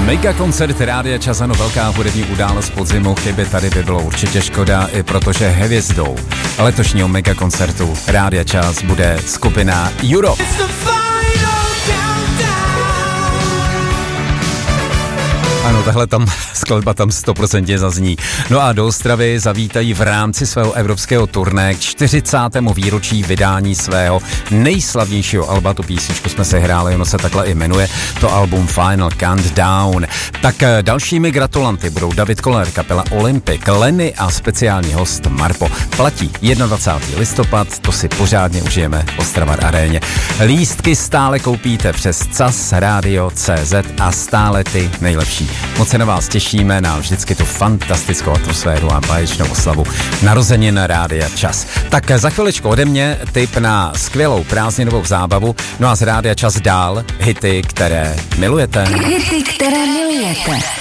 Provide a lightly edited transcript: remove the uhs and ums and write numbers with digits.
Mega koncert Rádia Čas, ano, velká hudební událost podzimu, chyby tady by bylo určitě škoda, i protože hvězdou letošního mega koncertu Rádia Čas bude skupina Europe. Ano, tahle skladba tam 100% zazní. No a do Ostravy zavítají v rámci svého evropského turné k 40. výročí vydání svého nejslavnějšího alba. Tu písničku jsme se hráli, ono se takhle i jmenuje, to album Final Countdown. Tak dalšími gratulanty budou David Koller, kapela Olympic, Lenny a speciální host Marpo. Platí 21. listopad, to si pořádně užijeme v Ostrava aréně. Lístky stále koupíte přes CAS-radio.cz a stále ty nejlepší. Moc se na vás těšíme, na vždycky tu fantastickou atmosféru a báječnou oslavu narozenin Rádia Čas. Tak za chviličku ode mě tip na skvělou prázdninovou zábavu, no a z Rádia Čas dál hity, které milujete. Hity, které milujete.